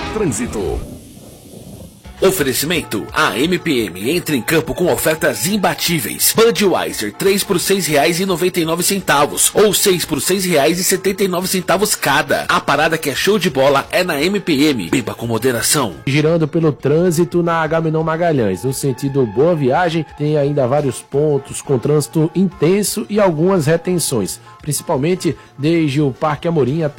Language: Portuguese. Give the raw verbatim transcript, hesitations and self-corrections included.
Trânsito. Oferecimento: a M P M entra em campo com ofertas imbatíveis. Budweiser três por seis reais e noventa e nove centavos ou seis por seis reais e setenta e nove centavos cada. A parada que é show de bola é na M P M. Beba com moderação. Girando pelo trânsito na Agamenon Magalhães, no sentido Boa Viagem, tem ainda vários pontos com trânsito intenso e algumas retenções, principalmente desde o Parque Amorim até